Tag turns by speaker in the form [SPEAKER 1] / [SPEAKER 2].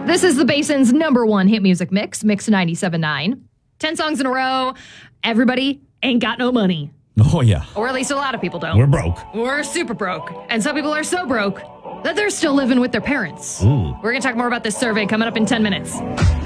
[SPEAKER 1] This is the Basin's #1 hit music mix, Mix 97.9. 10 songs in a row. Everybody ain't got no money.
[SPEAKER 2] Oh, yeah.
[SPEAKER 1] Or at least a lot of people don't.
[SPEAKER 2] We're broke.
[SPEAKER 1] We're super broke. And some people are so broke that they're still living with their parents.
[SPEAKER 2] Ooh.
[SPEAKER 1] We're going to talk more about this survey coming up in 10 minutes.